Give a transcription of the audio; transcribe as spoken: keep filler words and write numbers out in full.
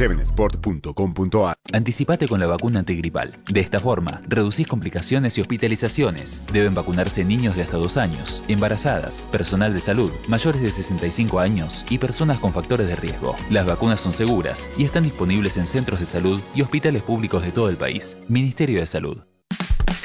siete sport punto com punto a r. Anticipate con la vacuna antigripal. De esta forma, reducís complicaciones y hospitalizaciones. Deben vacunarse niños de hasta dos años, embarazadas, personal de salud, mayores de sesenta y cinco años y personas con factores de riesgo. Las vacunas son seguras y están disponibles en centros de salud y hospitales públicos de todo el país. Ministerio de Salud.